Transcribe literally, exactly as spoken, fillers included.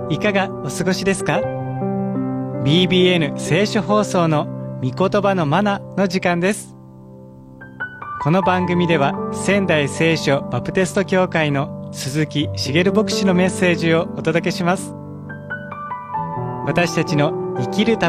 いかがお過ごしですか？ ビービーエヌ 聖書放送の御言葉のマナの時間です。この番組では仙台聖書バプテスト教会の鈴木茂牧師のメッセージをお届けします。私たちの生きるため